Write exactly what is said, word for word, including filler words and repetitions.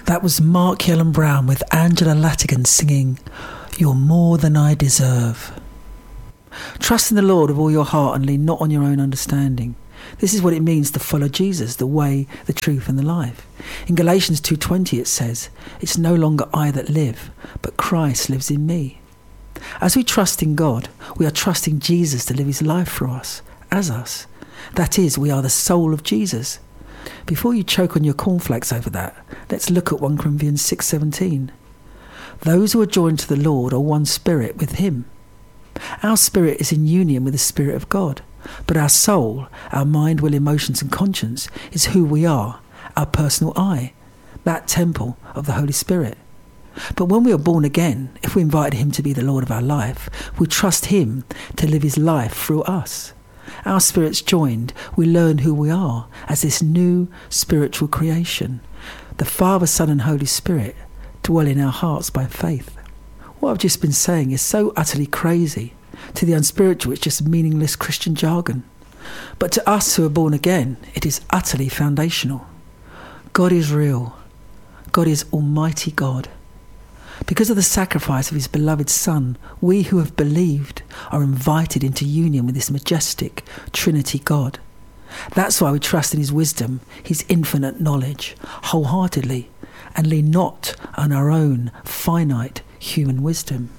That was Mark Yellen Brown with Angela Latigan singing, "You're More Than I Deserve." Trust in the Lord with all your heart and lean not on your own understanding. This is what it means to follow Jesus, the way, the truth and the life. In Galatians two twenty it says, "It's no longer I that live, but Christ lives in me." As we trust in God, we are trusting Jesus to live his life for us, as us. That is, we are the soul of Jesus. Before you choke on your cornflakes over that, let's look at First Corinthians six seventeen. Those who are joined to the Lord are one spirit with him. Our spirit is in union with the Spirit of God, but our soul, our mind, will, emotions and conscience is who we are, our personal I, that temple of the Holy Spirit. But when we are born again, if we invite him to be the Lord of our life, we trust him to live his life through us. Our spirits joined, we learn who we are as this new spiritual creation. The Father, Son and Holy Spirit dwell in our hearts by faith. What I've just been saying is so utterly crazy. To the unspiritual, it's just meaningless Christian jargon. But to us who are born again, it is utterly foundational. God is real. God is Almighty God. Because of the sacrifice of his beloved Son, we who have believed are invited into union with this majestic Trinity God. That's why we trust in his wisdom, his infinite knowledge, wholeheartedly, and lean not on our own finite human wisdom.